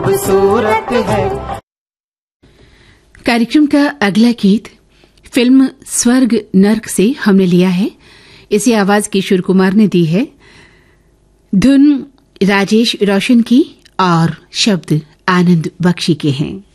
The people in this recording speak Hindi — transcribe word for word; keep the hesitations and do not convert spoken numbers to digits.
खूबसूरत है। कार्यक्रम का अगला गीत फिल्म स्वर्ग नर्क से हमने लिया है। इसे आवाज किशोर कुमार ने दी है। धुन राजेश रोशन की और शब्द आनंद बख्शी के हैं।